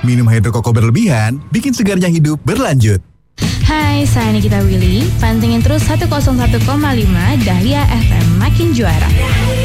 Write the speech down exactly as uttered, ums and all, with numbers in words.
Minum hidrokoko berlebihan bikin segarnya hidup berlanjut. Hai, saya Nikita Willy. Pantengin terus seratus satu koma lima Dahlia F M, makin juara.